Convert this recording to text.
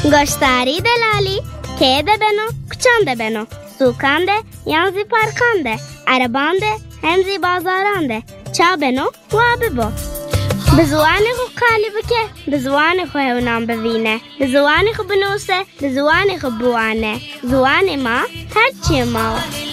گشتاری دلالی که ده بنو کچان ده بنو سوکان ده یانزی پارکان ده عربان ده همزی بازاران ده چا بنو و ببو بزوانی خو قالی بکه بزوانی خو هونام ببینه بزوانی خو بنوسه بزوانی خو بوانه زوانی ما هرچی ما